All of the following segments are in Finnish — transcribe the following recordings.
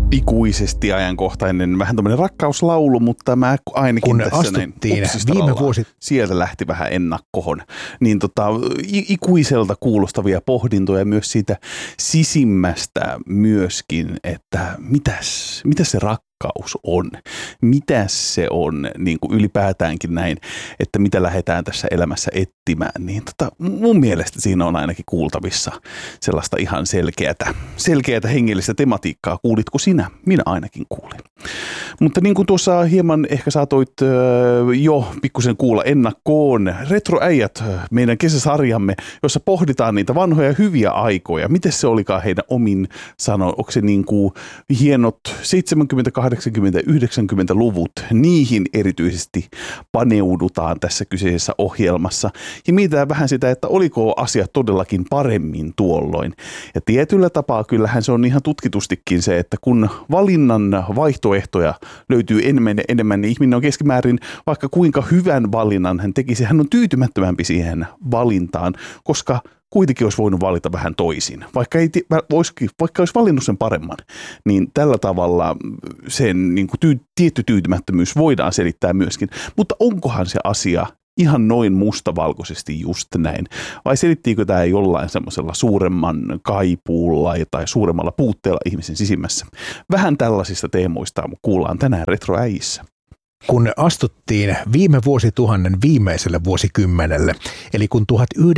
ikuisesti ajankohtainen, vähän tämmöinen rakkauslaulu, mutta mä ainakin kun tässä astuttiin viime vuosi... sieltä lähti vähän ennakkoon, niin ikuiselta kuulostavia pohdintoja myös siitä sisimmästä myöskin, että mitäs se rakkaus on, mitäs se on niin kuin ylipäätäänkin näin, että mitä lähdetään tässä elämässä etsimään, niin mun mielestä siinä on ainakin kuultavissa sellaista ihan selkeätä hengellistä tematiikkaa. Kuulitko sinä? Minä ainakin kuulin. Mutta niin kuin tuossa hieman ehkä saatoit jo pikkusen kuulla ennakkoon, Retroäijät, meidän kesäsarjamme, jossa pohditaan niitä vanhoja hyviä aikoja. Miten se olikaan heidän omin sanoin? Onko se niin kuin hienot 70, 80, 90-luvut? Niihin erityisesti paneudutaan tässä kyseisessä ohjelmassa. Ja mietitään vähän sitä, että oliko asiat todellakin paremmin tuolloin. Ja tietyllä tapaa kyllähän se on ihan tutkitustikin se, että kun valinnan vaihtoehtoja löytyy enemmän, niin ihminen on keskimäärin vaikka kuinka hyvän valinnan hän tekisi, hän on tyytymättömämpi siihen valintaan, koska kuitenkin olisi voinut valita vähän toisin. Vaikka olisi valinnut sen paremman, niin tällä tavalla sen niin kuin tietty tyytymättömyys voidaan selittää myöskin. Mutta onkohan se asia ihan noin mustavalkoisesti just näin? Vai selittiikö tämä jollain semmoisella suuremman kaipuulla tai suuremmalla puutteella ihmisen sisimmässä? Vähän tällaisista teemoista kuullaan tänään Retroäijissä. Kun astuttiin viime vuosituhannen viimeiselle vuosikymmenelle, eli kun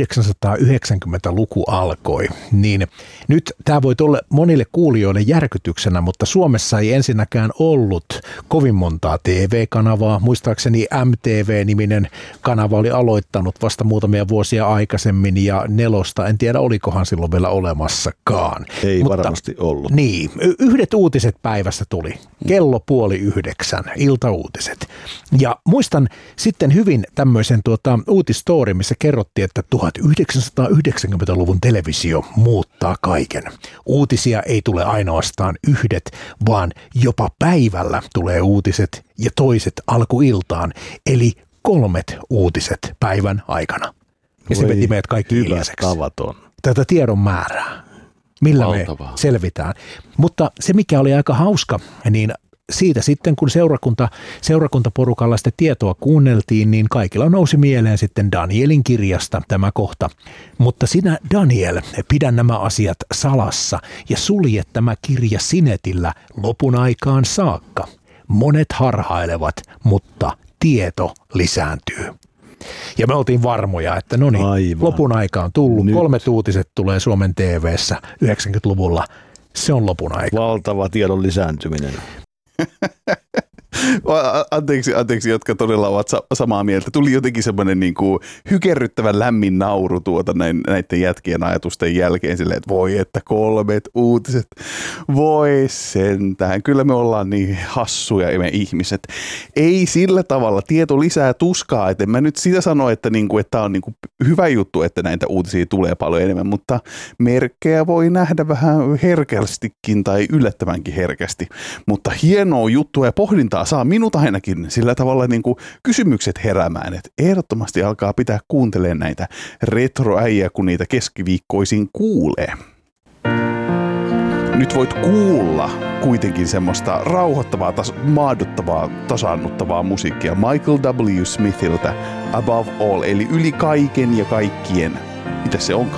1990-luku alkoi, niin nyt tämä voi olla monille kuulijoille järkytyksenä, mutta Suomessa ei ensinnäkään ollut kovin montaa TV-kanavaa. Muistaakseni MTV-niminen kanava oli aloittanut vasta muutamia vuosia aikaisemmin ja Nelosta, en tiedä olikohan silloin vielä olemassakaan. Ei varmasti ollut. Niin, yhdet uutiset päivästä tuli, kello 8:30, iltauutiset. Ja muistan sitten hyvin tämmöisen uutisstory, missä kerrottiin, että 1990-luvun televisio muuttaa kaiken. Uutisia ei tule ainoastaan yhdet, vaan jopa päivällä tulee uutiset ja toiset alkuiltaan, eli 3 uutiset päivän aikana. Ja se veti meidät kaikki hiljaiseksi. Tätä tiedon määrää, millä valtavaa me selvitään. Mutta se, mikä oli aika hauska, niin siitä sitten, kun seurakuntaporukalla sitä tietoa kuunneltiin, niin kaikilla nousi mieleen sitten Danielin kirjasta tämä kohta. Mutta sinä, Daniel, pidä nämä asiat salassa ja sulje tämä kirja sinetillä lopun aikaan saakka. Monet harhailevat, mutta tieto lisääntyy. Ja me oltiin varmoja, että no niin, lopun aika on tullut. Nyt 3 uutiset tulee Suomen TV:ssä 90-luvulla. Se on lopun aika. Valtava tiedon lisääntyminen. Anteeksi, jotka todella ovat samaa mieltä. Tuli jotenkin semmoinen niin kuin hykerryttävän lämmin nauru näiden jätkien ajatusten jälkeen silleen, että voi, että 3 uutiset, voi sentään. Kyllä me ollaan niin hassuja me ihmiset. Ei sillä tavalla, tieto lisää tuskaa, että en mä nyt sitä sano, että tämä on niin kuin hyvä juttu, että näitä uutisia tulee paljon enemmän, mutta merkkejä voi nähdä vähän herkästikin tai yllättävänkin herkästi. Mutta hienoa juttua ja pohdintaa saa minut ainakin sillä tavalla niin kuin kysymykset heräämään, että ehdottomasti alkaa pitää kuuntelemaan näitä retroäijä, kun niitä keskiviikkoisin kuulee. Nyt voit kuulla kuitenkin semmoista rauhoittavaa, maadottavaa, tasaannuttavaa musiikkia Michael W. Smithiltä Above All, eli yli kaiken ja kaikkien. Mitä se onkaan?